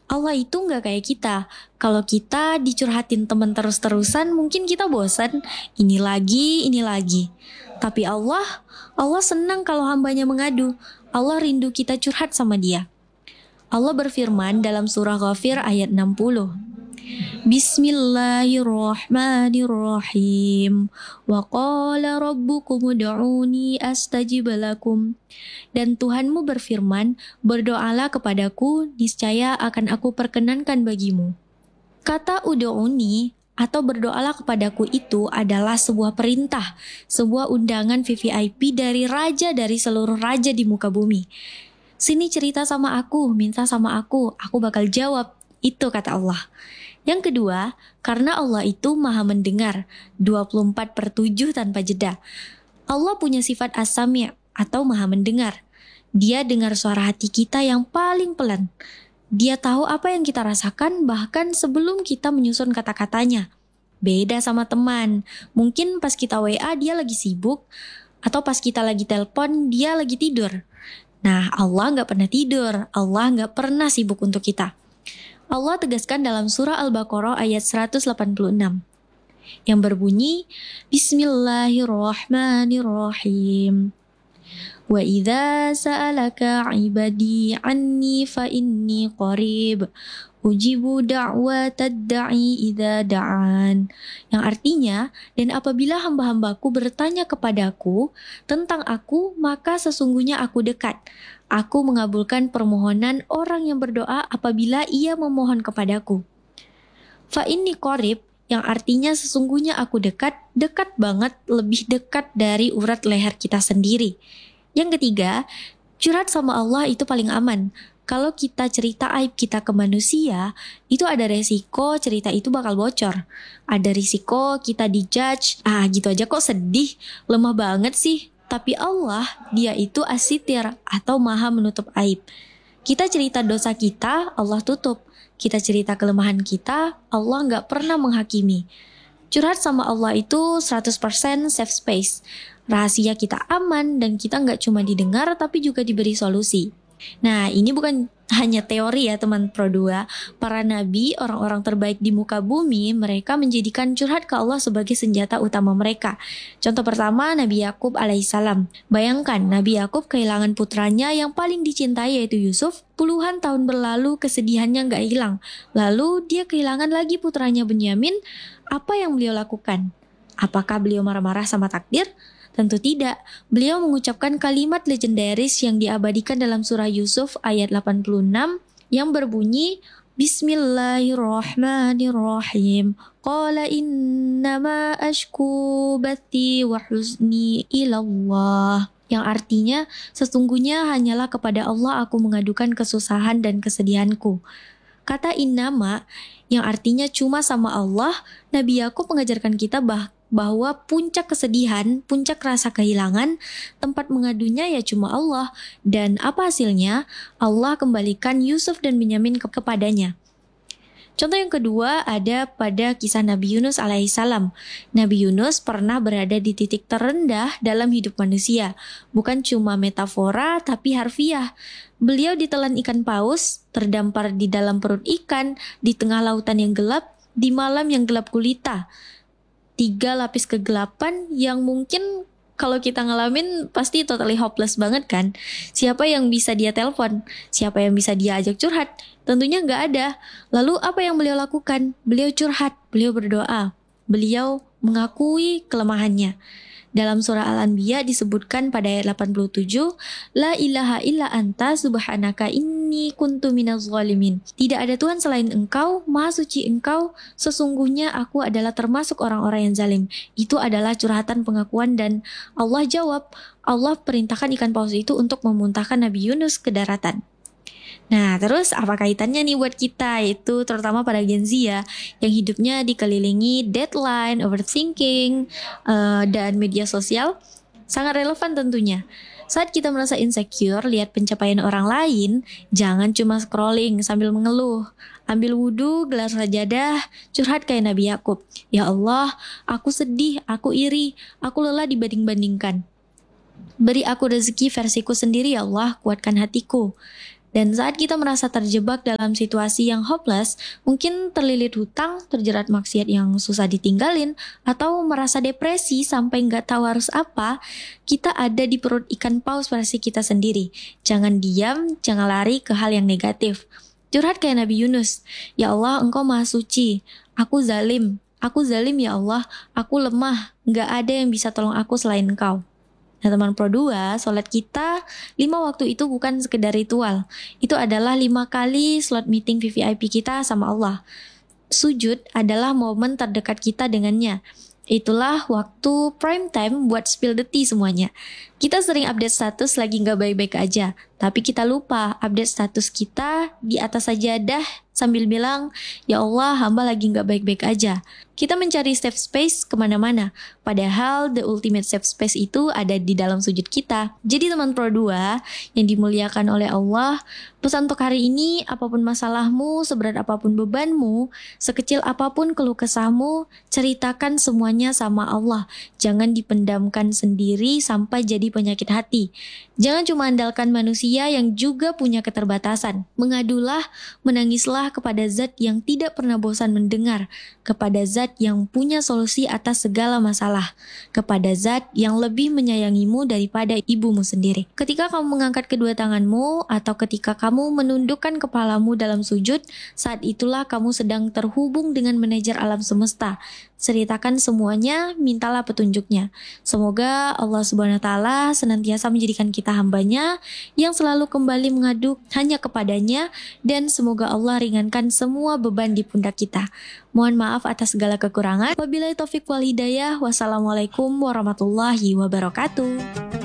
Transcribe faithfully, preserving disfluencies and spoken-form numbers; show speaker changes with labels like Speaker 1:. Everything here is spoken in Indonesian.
Speaker 1: Allah itu nggak kayak kita. Kalau kita dicurhatin teman terus-terusan, mungkin kita bosan. Ini lagi, ini lagi. Tapi Allah, Allah senang kalau hambanya mengadu. Allah rindu kita curhat sama dia. Allah berfirman dalam surah Ghafir ayat enam puluh. Bismillahirrahmanirrahim. Wa qala rabbukum ud'uni astajib lakum. Dan Tuhanmu berfirman, berdoalah kepadaku, niscaya akan aku perkenankan bagimu. Kata ud'uni atau berdoalah kepadaku itu adalah sebuah perintah, sebuah undangan V V I P dari raja dari seluruh raja di muka bumi. Sini cerita sama aku, minta sama aku, aku bakal jawab. Itu kata Allah. Yang kedua, karena Allah itu maha mendengar, dua puluh empat per tujuh tanpa jeda. Allah punya sifat as-sami' atau maha mendengar. Dia dengar suara hati kita yang paling pelan. Dia tahu apa yang kita rasakan bahkan sebelum kita menyusun kata-katanya. Beda sama teman, mungkin pas kita W A dia lagi sibuk, atau pas kita lagi telepon dia lagi tidur. Nah, Allah gak pernah tidur, Allah gak pernah sibuk untuk kita. Allah tegaskan dalam surah Al-Baqarah ayat seratus delapan puluh enam yang berbunyi Bismillahirrahmanirrahim. Wa idza sa'alaka 'ibadi 'anni fa inni qarib ujibu da'watad da'i idza da'an. Yang artinya, dan apabila hamba-hambaku bertanya kepadaku tentang aku, maka sesungguhnya aku dekat. Aku mengabulkan permohonan orang yang berdoa apabila ia memohon kepadaku. Fa inni qarib, yang artinya sesungguhnya aku dekat, dekat banget, lebih dekat dari urat leher kita sendiri. Yang ketiga, curhat sama Allah itu paling aman. Kalau kita cerita aib kita ke manusia, itu ada resiko cerita itu bakal bocor. Ada risiko kita dijudge, ah gitu aja kok sedih, lemah banget sih. Tapi Allah, dia itu as-sitir atau maha menutup aib. Kita cerita dosa kita, Allah tutup. Kita cerita kelemahan kita, Allah gak pernah menghakimi. Curhat sama Allah itu seratus persen safe space. Rahasia kita aman dan kita gak cuma didengar tapi juga diberi solusi. Nah, ini bukan hanya teori ya teman Pro dua. Para nabi, orang-orang terbaik di muka bumi, mereka menjadikan curhat ke Allah sebagai senjata utama mereka. Contoh pertama, Nabi Yakub alaihissalam. Bayangkan, Nabi Yakub kehilangan putranya yang paling dicintai yaitu Yusuf. Puluhan tahun berlalu, kesedihannya gak hilang. Lalu dia kehilangan lagi putranya Benyamin. Apa yang beliau lakukan? Apakah beliau marah-marah sama takdir? Tentu tidak. Beliau mengucapkan kalimat legendaris yang diabadikan dalam surah Yusuf ayat delapan puluh enam yang berbunyi Bismillahirrahmanirrahim. Qala innama ashku bathi wa huzni ilallah. Yang artinya, sesungguhnya hanyalah kepada Allah aku mengadukan kesusahan dan kesedihanku. Kata innama yang artinya cuma sama Allah, Nabi Yakub mengajarkan kita bah bahwa puncak kesedihan, puncak rasa kehilangan, tempat mengadunya ya cuma Allah. Dan apa hasilnya? Allah kembalikan Yusuf dan Benyamin ke kepadanya. Contoh yang kedua ada pada kisah Nabi Yunus alaihissalam. Nabi Yunus pernah berada di titik terendah dalam hidup manusia. Bukan cuma metafora tapi harfiah. Beliau ditelan ikan paus, terdampar di dalam perut ikan, di tengah lautan yang gelap, di malam yang gelap gulita. Tiga lapis kegelapan yang mungkin kalau kita ngalamin pasti totally hopeless banget kan. Siapa yang bisa dia telepon? Siapa yang bisa dia ajak curhat? Tentunya gak ada. Lalu apa yang beliau lakukan? Beliau curhat, beliau berdoa, beliau mengakui kelemahannya. Dalam surah Al-Anbiya disebutkan pada ayat delapan puluh tujuh, La ilaha illa anta subhanaka inni kuntu minaz zalimin. Tidak ada Tuhan selain engkau, maha suci engkau, sesungguhnya aku adalah termasuk orang-orang yang zalim. Itu adalah curhatan pengakuan dan Allah jawab. Allah perintahkan ikan paus itu untuk memuntahkan Nabi Yunus ke daratan. Nah, terus apa kaitannya nih buat kita? Itu terutama pada Gen Z ya, yang hidupnya dikelilingi deadline, overthinking, uh, dan media sosial. Sangat relevan tentunya. Saat kita merasa insecure, lihat pencapaian orang lain, jangan cuma scrolling sambil mengeluh. Ambil wudhu, gelar sajadah, curhat kayak Nabi Yakub. Ya Allah, aku sedih, aku iri, aku lelah dibanding-bandingkan. Beri aku rezeki versiku sendiri ya Allah, kuatkan hatiku. Dan saat kita merasa terjebak dalam situasi yang hopeless, mungkin terlilit hutang, terjerat maksiat yang susah ditinggalin, atau merasa depresi sampai nggak tahu harus apa, kita ada di perut ikan paus versi kita sendiri. Jangan diam, jangan lari ke hal yang negatif. Curhat kayak Nabi Yunus, "Ya Allah, Engkau Maha Suci, aku zalim, aku zalim ya Allah, aku lemah, nggak ada yang bisa tolong aku selain Engkau." Nah teman Pro dua, sholat kita lima waktu itu bukan sekedar ritual. Itu adalah lima kali slot meeting V V I P kita sama Allah. Sujud adalah momen terdekat kita dengannya. Itulah waktu prime time buat spill the tea semuanya. Kita sering update status lagi nggak baik-baik aja, tapi kita lupa update status kita di atas sajadah sambil bilang, "Ya Allah, hamba lagi nggak baik-baik aja." Kita mencari safe space kemana-mana, padahal the ultimate safe space itu ada di dalam sujud kita. Jadi teman Pro dua yang dimuliakan oleh Allah, pesan untuk hari ini, apapun masalahmu, seberat apapun bebanmu, sekecil apapun keluh kesahmu, ceritakan semuanya sama Allah. Jangan dipendamkan sendiri sampai jadi penyakit hati. Jangan cuma andalkan manusia yang juga punya keterbatasan. Mengadulah, menangislah kepada zat yang tidak pernah bosan mendengar, kepada zat yang punya solusi atas segala masalah, kepada zat yang lebih menyayangimu daripada ibumu sendiri. Ketika kamu mengangkat kedua tanganmu, atau ketika kamu menundukkan kepalamu dalam sujud, saat itulah kamu sedang terhubung dengan manajer alam semesta. Ceritakan semuanya, mintalah petunjuknya. Semoga Allah Subhanahu wa Ta'ala senantiasa menjadikan kita hambanya yang selalu kembali mengadu hanya kepadanya, dan semoga Allah ringankan semua beban di pundak kita. Mohon maaf atas segala kekurangan. Wabillahi taufik wal hidayah. Wassalamualaikum warahmatullahi wabarakatuh.